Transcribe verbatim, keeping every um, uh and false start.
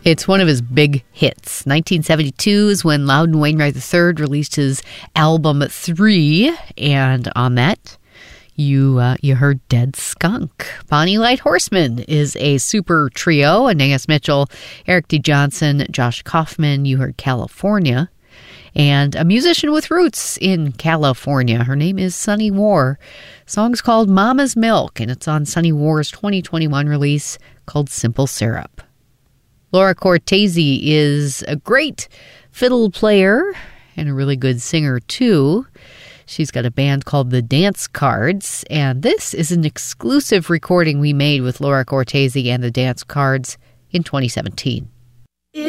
It's one of his big hits. nineteen seventy-two is when Loudon Wainwright the third released his album Three, and on that, you uh, you heard Dead Skunk. Bonnie Light Horseman is a super trio. Anais Mitchell, Eric D. Johnson, Josh Kaufman. You heard California. And a musician with roots in California. Her name is Sunny War. Song's called Mama's Milk, and it's on Sunny War's twenty twenty-one release called Simple Syrup. Laura Cortese is a great fiddle player and a really good singer, too. She's got a band called the Dance Cards, and this is an exclusive recording we made with Laura Cortese and the Dance Cards in twenty seventeen.